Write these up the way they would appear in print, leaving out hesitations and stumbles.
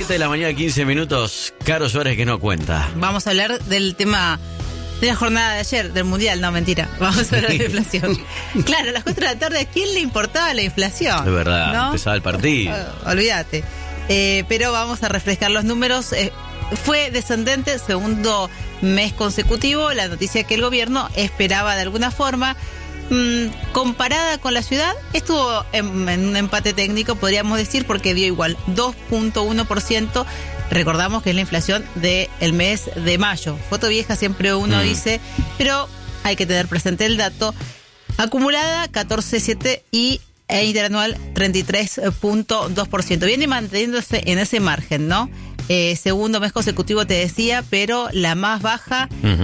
7 de la mañana, 15 minutos. Caro Suárez que no cuenta. Vamos a hablar del tema de la jornada de ayer, del Mundial. No, mentira. Vamos a hablar de la inflación. Claro, a las 4 de la tarde, ¿a quién le importaba la inflación? Es verdad, ¿no? Empezaba el partido. Olvídate. Pero vamos a refrescar los números. Fue descendente, segundo mes consecutivo, la noticia que el gobierno esperaba de alguna forma. Comparada con la ciudad, estuvo en un empate técnico, podríamos decir, porque dio igual, 2.1%. Recordamos que es la inflación del mes de mayo. Foto vieja siempre uno dice, pero hay que tener presente el dato. Acumulada 14.7 y interanual 33.2%. Viene manteniéndose en ese margen, ¿no? Segundo mes consecutivo te decía, pero la más baja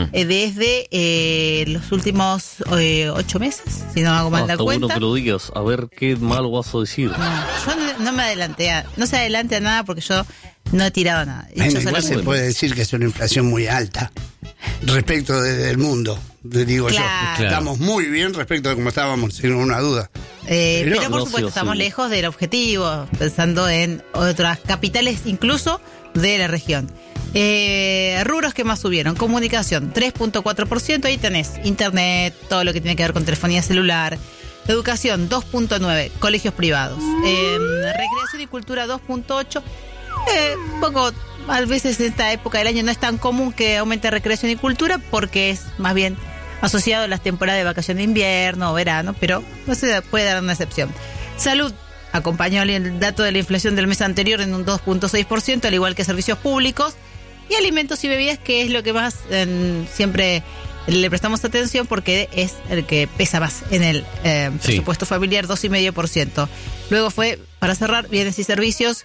desde los últimos 8 meses, si no hago mal la cuenta. Bueno que lo digas, a ver qué mal vas a decir. No, yo no me adelanté, no se adelante a nada porque yo no he tirado nada. Bueno, igual se puede decir que es una inflación muy alta respecto del mundo, digo claro. yo. Estamos muy bien respecto de cómo estábamos, sin ninguna duda. Pero por supuesto estamos lejos del objetivo, pensando en otras capitales incluso de la región. Rubros que más subieron: comunicación 3.4%, ahí tenés internet, todo lo que tiene que ver con telefonía celular. Educación 2.9%, colegios privados. Recreación y cultura 2.8%. Poco, a veces en esta época del año no es tan común que aumente recreación y cultura porque es más bien asociado a las temporadas de vacaciones de invierno o verano, pero no se puede dar una excepción. Salud acompañó el dato de la inflación del mes anterior en un 2.6%, al igual que servicios públicos y alimentos y bebidas, que es lo que más siempre le prestamos atención porque es el que pesa más en el presupuesto familiar, 2,5%. Luego fue, para cerrar, bienes y servicios,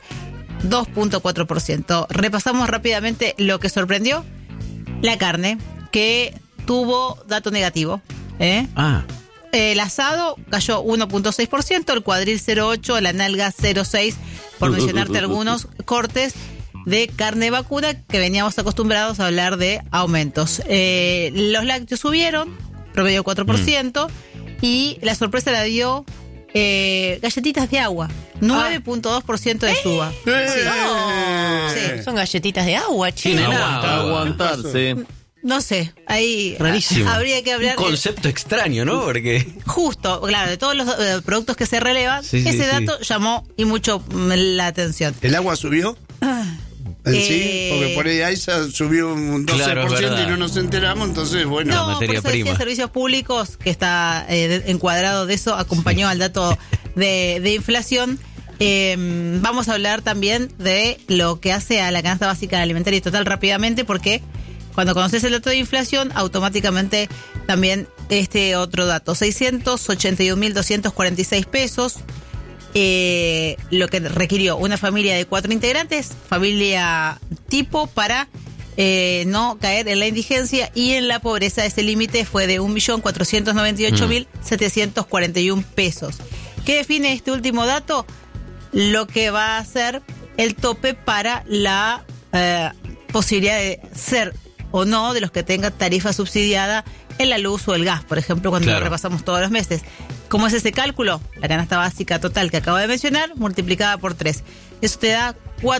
2.4%. Repasamos rápidamente lo que sorprendió. La carne, que tuvo dato negativo. El asado cayó 1.6%, el cuadril 0.8%, la nalga 0.6%, por mencionarte algunos cortes de carne vacuna que veníamos acostumbrados a hablar de aumentos. Los lácteos subieron, promedio 4%, y la sorpresa la dio galletitas de agua, 9.2% de suba. Sí. Son galletitas de agua, Tienen chicos. Aguantarse. No sé, ahí rarísimo. Habría que hablar. Un concepto extraño, ¿no? Porque Justo, claro, de todos los productos que se relevan, ese dato llamó y mucho la atención. ¿El agua subió? Sí, porque por ahí AISA subió un 12% claro, y no nos enteramos, entonces bueno. No, materia por eso decía prima. Servicios públicos, que está encuadrado de eso, acompañó al dato de inflación. Vamos a hablar también de lo que hace a la canasta básica alimentaria y total rápidamente, porque cuando conoces el dato de inflación, automáticamente también este otro dato, 681.246 pesos, lo que requirió una familia de 4 integrantes, familia tipo, para no caer en la indigencia y en la pobreza. Ese límite fue de 1.498.741 pesos. ¿Qué define este último dato? Lo que va a ser el tope para la posibilidad de ser o no de los que tengan tarifa subsidiada en la luz o el gas, por ejemplo, cuando lo repasamos todos los meses. ¿Cómo es ese cálculo? La canasta básica total que acabo de mencionar, multiplicada por 3. Eso te da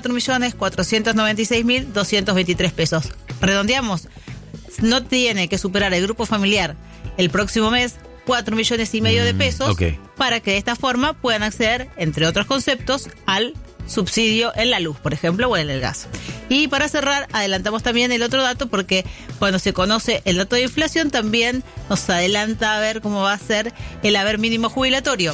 4.496.223 pesos. Redondeamos. No tiene que superar el grupo familiar el próximo mes 4,5 millones de pesos para que de esta forma puedan acceder, entre otros conceptos, al subsidio en la luz, por ejemplo, o en el gas. Y para cerrar, adelantamos también el otro dato, porque cuando se conoce el dato de inflación también nos adelanta a ver cómo va a ser el haber mínimo jubilatorio.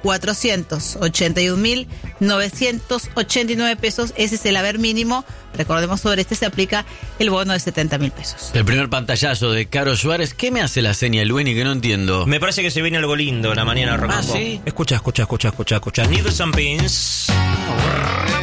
481.989 pesos, ese es el haber mínimo. Recordemos, sobre este se aplica el bono de 70.000 pesos. El primer pantallazo de Caro Suárez. ¿Qué me hace la seña, Lueni, que no entiendo? Me parece que se viene algo lindo la mañana, Rocco. ¿sí? Escucha. Needles and Pins.